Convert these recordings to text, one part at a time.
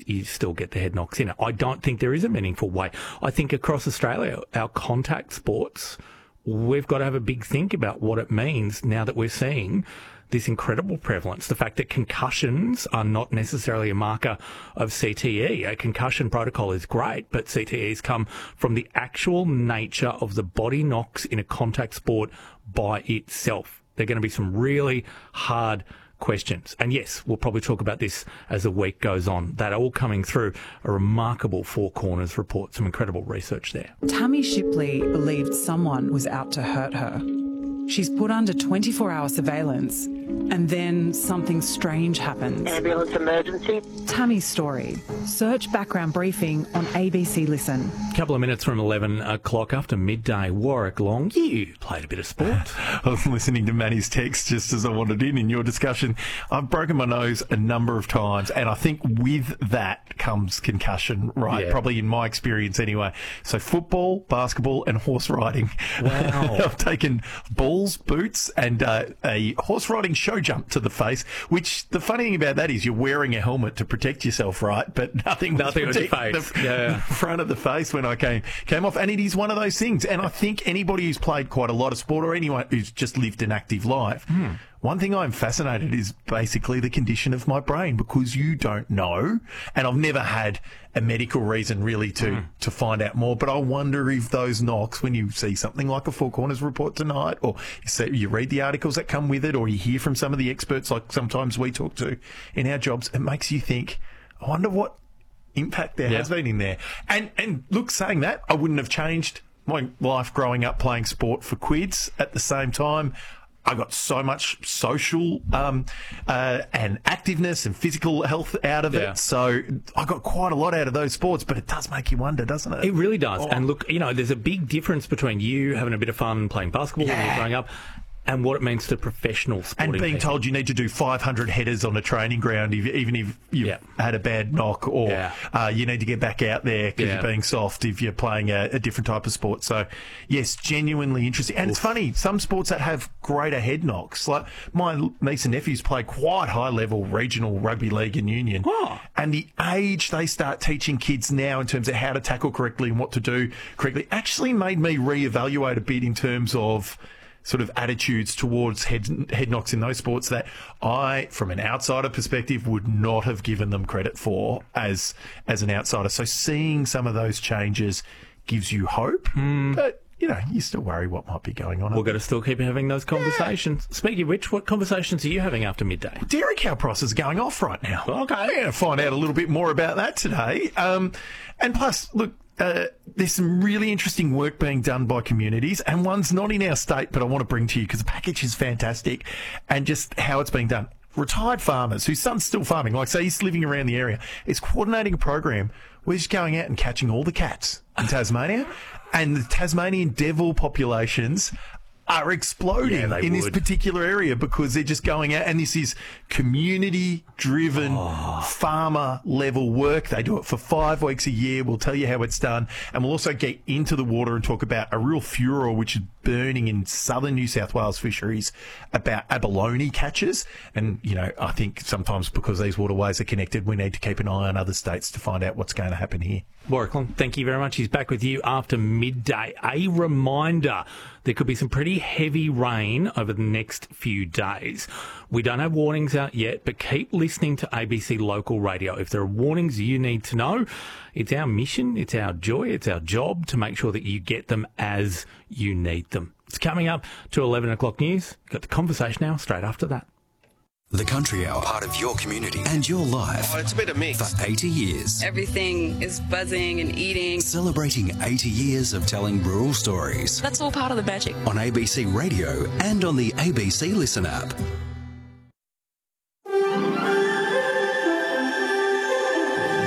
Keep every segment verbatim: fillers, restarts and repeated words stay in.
you still get the head knocks in it. I don't think there is a meaningful way. I think across Australia, our contact sports, we've got to have a big think about what it means now that we're seeing this incredible prevalence. The fact that concussions are not necessarily a marker of C T E. A concussion protocol is great, but C T Es come from the actual nature of the body knocks in a contact sport by itself. There are going to be some really hard questions. And yes, we'll probably talk about this as the week goes on. That all coming through a remarkable Four Corners report. Some incredible research there. Tammy Shipley believed someone was out to hurt her. She's put under twenty-four hour surveillance, and then something strange happens. Ambulance emergency. Tammy's story. Search background briefing on A B C Listen. A couple of minutes from eleven o'clock after midday. Warwick Long, you played a bit of sport. I was listening to Manny's text just as I wanted in in your discussion. I've broken my nose a number of times, and I think with that comes concussion, right? Yeah. Probably in my experience anyway. So football, basketball and horse riding. Wow. I've taken balls, boots and uh, a horse riding show jump to the face, which the funny thing about that is you're wearing a helmet to protect yourself, right? But nothing, Nothing was on your protecting face. the, Yeah. the front of the face when I came came off. And it is one of those things. And I think anybody who's played quite a lot of sport or anyone who's just lived an active life, Hmm. one thing I'm fascinated is basically the condition of my brain, because you don't know. And I've never had a medical reason really to, Mm. to find out more. But I wonder if those knocks, when you see something like a Four Corners report tonight, or you, see, you read the articles that come with it, or you hear from some of the experts like sometimes we talk to in our jobs, it makes you think, I wonder what impact there Yeah. has been in there. And, and look, saying that, I wouldn't have changed my life growing up playing sport for quids. At the same time, I got so much social um, uh, and activeness and physical health out of Yeah. it. So I got quite a lot out of those sports, but it does make you wonder, doesn't it? It really does. Oh. And look, you know, there's a big difference between you having a bit of fun playing basketball when you're Yeah. growing up and what it means to professional sporting And being people. told you need to do five hundred headers on a training ground, if, even if you've Yeah. had a bad knock, or Yeah. uh, you need to get back out there because Yeah. you're being soft if you're playing a, a different type of sport. So, yes, genuinely interesting. And it's funny, some sports that have greater head knocks, like my niece and nephews play quite high-level regional rugby league and union. Oh. And the age they start teaching kids now in terms of how to tackle correctly and what to do correctly actually made me reevaluate a bit in terms of sort of attitudes towards head, head knocks in those sports that I, from an outsider perspective, would not have given them credit for as as an outsider. So seeing some of those changes gives you hope, but, you know, you still worry what might be going on. We're going to still keep having those conversations. Speaking of which, what conversations are you having after midday? Dairy cow prices are going off right now. Okay. We're going to find out a little bit more about that today. Um, and plus, look, Uh, there's some really interesting work being done by communities, and one's not in our state, but I want to bring to you because the package is fantastic and just how it's being done. Retired farmers whose son's still farming, like say he's living around the area, is coordinating a program where he's going out and catching all the cats in Tasmania, and the Tasmanian devil populations are exploding Yeah, they in this would. particular area because they're just going out, and this is community-driven Oh. farmer-level work. They do it for five weeks a year. We'll tell you how it's done, and we'll also get into the water and talk about a real furor which is burning in southern New South Wales fisheries about abalone catches. And, you know, I think sometimes because these waterways are connected, we need to keep an eye on other states to find out what's going to happen here. Warwick Long, thank you very much. He's back with you after midday. A reminder, there could be some pretty heavy rain over the next few days. We don't have warnings out yet, but keep listening to A B C Local Radio. If there are warnings you need to know, it's our mission, it's our joy, it's our job to make sure that you get them as you need them. It's coming up to eleven o'clock news. Got the conversation now, straight after that. The Country Hour, part of your community and your life. Oh, it's a bit of mix. For eighty years. Everything is buzzing and eating. Celebrating eighty years of telling rural stories. That's all part of the magic. On A B C Radio and on the A B C Listen app.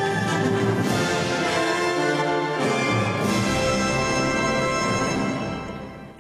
A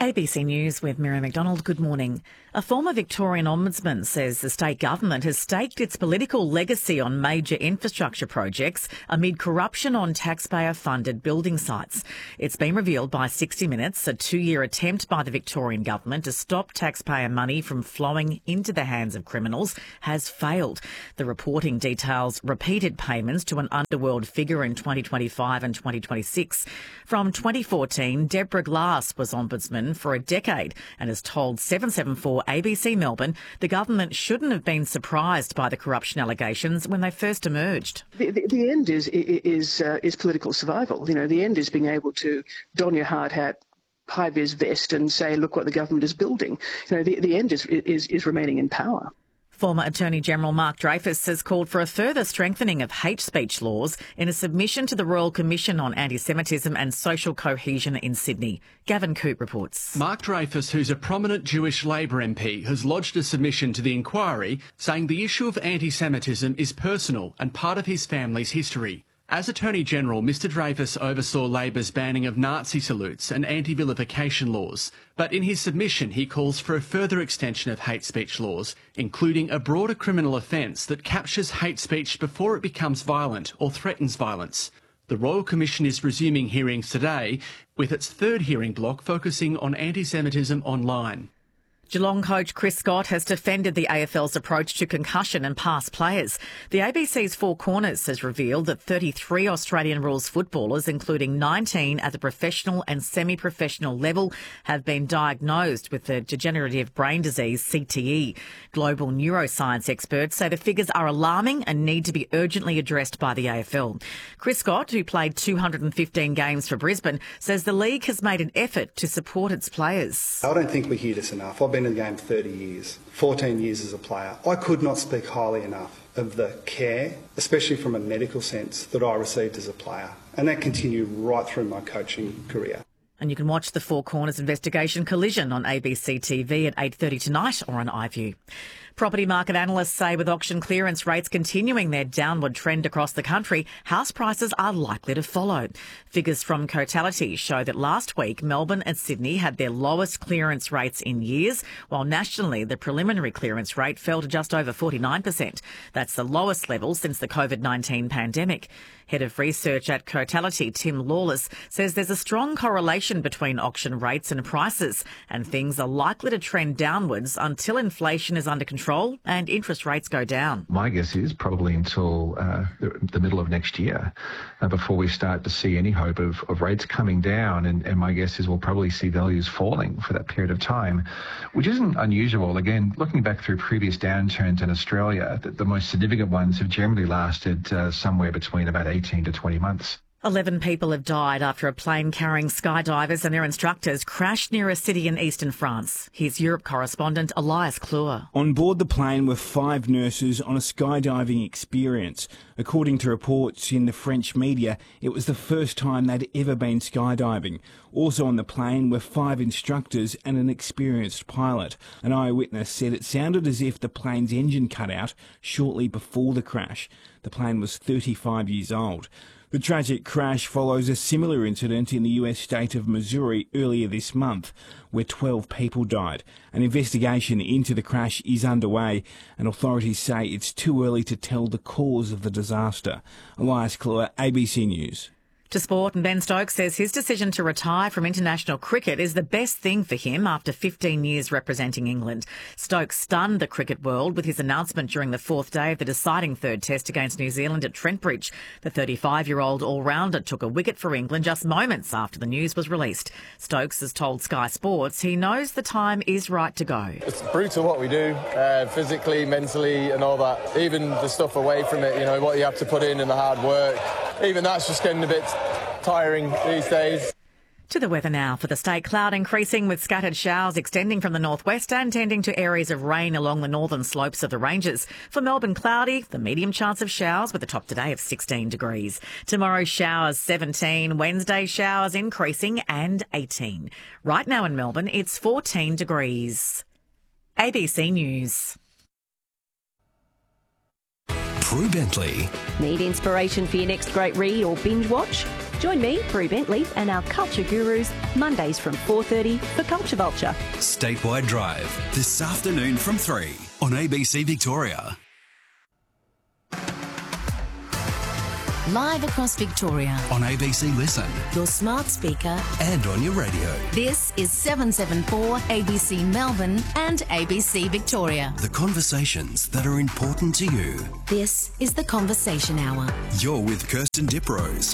A B C News with Miriam McDonald. Good morning. A former Victorian ombudsman says the state government has staked its political legacy on major infrastructure projects amid corruption on taxpayer-funded building sites. It's been revealed by sixty minutes, a two-year attempt by the Victorian government to stop taxpayer money from flowing into the hands of criminals has failed. The reporting details repeated payments to an underworld figure in twenty twenty-five and twenty twenty-six. From twenty fourteen, Deborah Glass was ombudsman for a decade and has told seven seven four A B C Melbourne the government shouldn't have been surprised by the corruption allegations when they first emerged. The, the, the end is is uh, is political survival. You know, the end is being able to don your hard hat, high-vis vest and say, look what the government is building. You know, the, the end is, is is remaining in power. Former Attorney General Mark Dreyfus has called for a further strengthening of hate speech laws in a submission to the Royal Commission on Anti-Semitism and Social Cohesion in Sydney. Gavin Coote reports. Mark Dreyfus, who's a prominent Jewish Labor M P, has lodged a submission to the inquiry saying the issue of anti-Semitism is personal and part of his family's history. As Attorney General, Mister Dreyfus oversaw Labor's banning of Nazi salutes and anti-vilification laws, but in his submission he calls for a further extension of hate speech laws, including a broader criminal offence that captures hate speech before it becomes violent or threatens violence. The Royal Commission is resuming hearings today, with its third hearing block focusing on anti-Semitism online. Geelong coach Chris Scott has defended the A F L's approach to concussion and past players. The A B C's Four Corners has revealed that thirty-three Australian rules footballers, including nineteen at the professional and semi-professional level, have been diagnosed with the degenerative brain disease C T E. Global neuroscience experts say the figures are alarming and need to be urgently addressed by the A F L. Chris Scott, who played two hundred fifteen games for Brisbane, says the league has made an effort to support its players. I don't think we hear this enough. I've been in the game thirty years, fourteen years as a player. I could not speak highly enough of the care, especially from a medical sense, that I received as a player. And that continued right through my coaching career. And you can watch the Four Corners investigation Collision on A B C T V at eight thirty tonight or on iView. Property market analysts say with auction clearance rates continuing their downward trend across the country, house prices are likely to follow. Figures from Cotality show that last week Melbourne and Sydney had their lowest clearance rates in years, while nationally the preliminary clearance rate fell to just over forty-nine percent. That's the lowest level since the COVID nineteen pandemic. Head of research at Cotality, Tim Lawless, says there's a strong correlation between auction rates and prices, and things are likely to trend downwards until inflation is under control and interest rates go down. My guess is probably until uh, the, the middle of next year uh, before we start to see any hope of, of rates coming down, and, and my guess is we'll probably see values falling for that period of time, which isn't unusual. Again, looking back through previous downturns in Australia, the, the most significant ones have generally lasted uh, somewhere between about eighteen to twenty months. Eleven people have died after a plane carrying skydivers and their instructors crashed near a city in eastern France. Here's Europe correspondent Elias Kluwer. On board the plane were five nurses on a skydiving experience. According to reports in the French media, it was the first time they'd ever been skydiving. Also on the plane were five instructors and an experienced pilot. An eyewitness said it sounded as if the plane's engine cut out shortly before the crash. The plane was thirty-five years old. The tragic crash follows a similar incident in the U S state of Missouri earlier this month, where twelve people died. An investigation into the crash is underway, and authorities say it's too early to tell the cause of the disaster. Elias Kluwer, A B C News. To sport, and Ben Stokes says his decision to retire from international cricket is the best thing for him after fifteen years representing England. Stokes stunned the cricket world with his announcement during the fourth day of the deciding third test against New Zealand at Trent Bridge. The thirty-five-year-old all-rounder took a wicket for England just moments after the news was released. Stokes has told Sky Sports he knows the time is right to go. It's brutal what we do, uh, physically, mentally and all that. Even the stuff away from it, you know, what you have to put in and the hard work. Even that's just getting a bit tiring these days. To the weather now. For the state, cloud increasing with scattered showers extending from the northwest and tending to areas of rain along the northern slopes of the ranges. For Melbourne, cloudy, the medium chance of showers with a top today of sixteen degrees. Tomorrow, showers seventeen. Wednesday, showers increasing and eighteen. Right now in Melbourne, it's fourteen degrees. A B C News. Prue Bentley. Need inspiration for your next great read or binge watch? Join me, Prue Bentley, and our culture gurus Mondays from four thirty for Culture Vulture. Statewide Drive, this afternoon from three on A B C Victoria. Live across Victoria. On A B C Listen. Your smart speaker. And on your radio. This is seven seven four A B C Melbourne and A B C Victoria. The conversations that are important to you. This is The Conversation Hour. You're with Kirsten Diprose.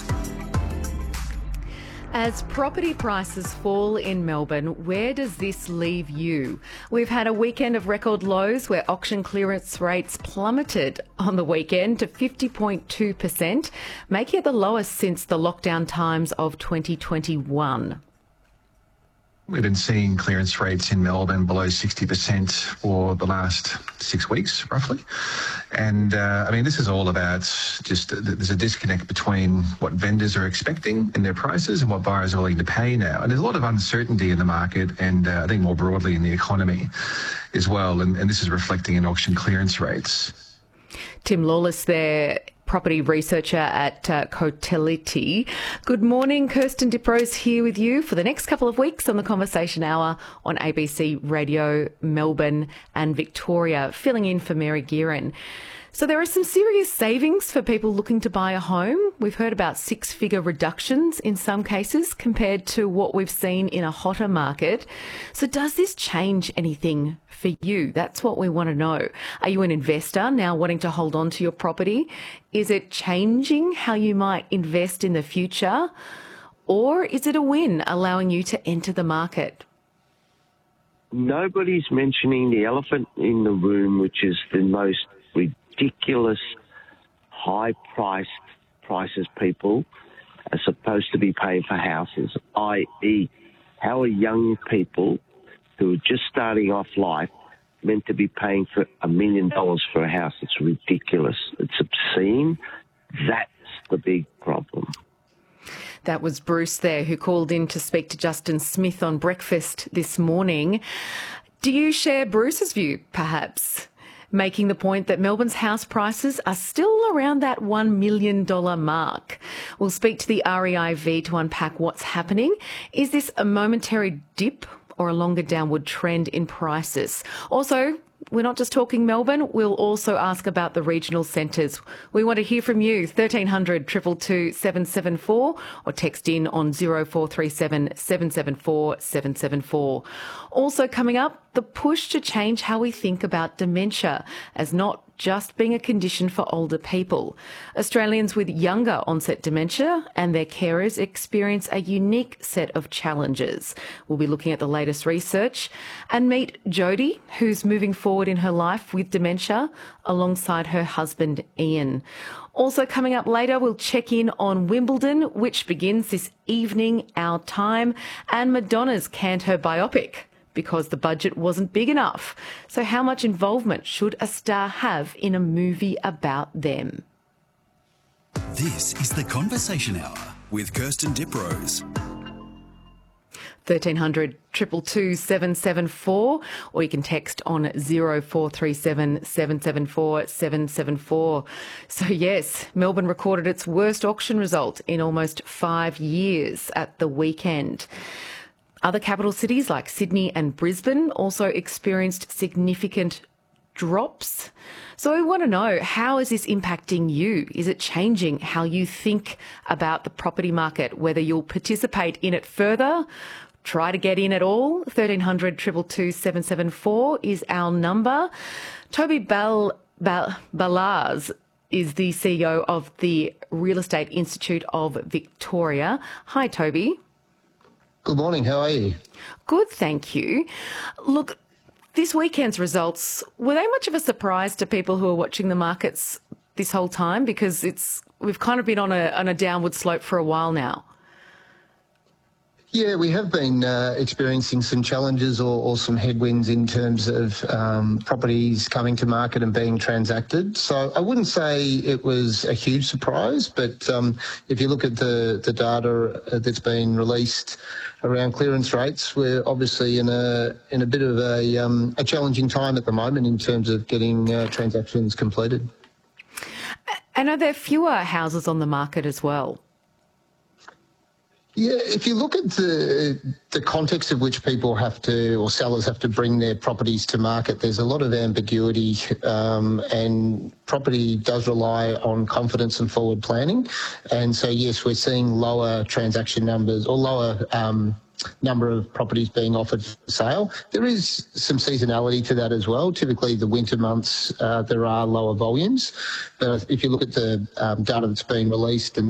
As property prices fall in Melbourne, where does this leave you? We've had a weekend of record lows where auction clearance rates plummeted on the weekend to fifty point two percent, making it the lowest since the lockdown times of twenty twenty-one. We've been seeing clearance rates in Melbourne below sixty percent for the last six weeks, roughly. And, uh, I mean, this is all about just uh, there's a disconnect between what vendors are expecting in their prices and what buyers are willing to pay now. And there's a lot of uncertainty in the market and uh, I think more broadly in the economy as well. And, and this is reflecting in auction clearance rates. Tim Lawless there, property researcher at uh, Cotelity. Good morning, Kirsten Diprose here with you for the next couple of weeks on the Conversation Hour on A B C Radio Melbourne and Victoria, filling in for Mary Gearan. So there are some serious savings for people looking to buy a home. We've heard about six-figure reductions in some cases compared to what we've seen in a hotter market. So does this change anything for you? That's what we want to know. Are you an investor now wanting to hold on to your property? Is it changing how you might invest in the future? Or is it a win, allowing you to enter the market? Nobody's mentioning the elephant in the room, which is the most ridiculous high-priced prices people are supposed to be paying for houses, that is, how are young people who are just starting off life meant to be paying for a million dollars for a house? It's ridiculous. It's obscene. That's the big problem. That was Bruce there, who called in to speak to Justin Smith on Breakfast this morning. Do you share Bruce's view, perhaps? Making the point that Melbourne's house prices are still around that one million dollars mark. We'll speak to the R E I V to unpack what's happening. Is this a momentary dip or a longer downward trend in prices? Also, we're not just talking Melbourne, we'll also ask about the regional centres. We want to hear from you, thirteen hundred, two two two, seven seven four, or text in on zero four three seven, seven seven four, seven seven four. Also coming up, the push to change how we think about dementia as not just being a condition for older people. Australians with younger onset dementia and their carers experience a unique set of challenges. We'll be looking at the latest research and meet Jodie, who's moving forward in her life with dementia alongside her husband Ian. Also coming up later, we'll check in on Wimbledon, which begins this evening, our time, and Madonna's canned her biopic because the budget wasn't big enough. So how much involvement should a star have in a movie about them? This is The Conversation Hour with Kirsten Diprose. thirteen hundred, two two two, seven seven four, or you can text on zero four three seven, seven seven four, seven seven four. So yes, Melbourne recorded its worst auction result in almost five years at the weekend. Other capital cities like Sydney and Brisbane also experienced significant drops. So I want to know, how is this impacting you? Is it changing how you think about the property market, whether you'll participate in it further, try to get in at all? thirteen hundred, two two two, seven seven four is our number. Toby Bal- Bal- Balaz is the C E O of the Real Estate Institute of Victoria. Hi, Toby. Good morning. How are you? Good, thank you. Look, this weekend's results, were they much of a surprise to people who are watching the markets this whole time? Because it's we've kind of been on a on a downward slope for a while now. Yeah, we have been uh, experiencing some challenges or, or some headwinds in terms of um, properties coming to market and being transacted. So I wouldn't say it was a huge surprise, but um, if you look at the, the data that's been released around clearance rates, we're obviously in a in a bit of a, um, a challenging time at the moment in terms of getting uh, transactions completed. And are there fewer houses on the market as well? Yeah, if you look at the the context of which people have to, or sellers have to bring their properties to market, there's a lot of ambiguity, um, and property does rely on confidence and forward planning. And so, yes, we're seeing lower transaction numbers or lower um, number of properties being offered for sale. There is some seasonality to that as well. Typically, the winter months, uh, there are lower volumes. But if you look at the um, data that's been released, and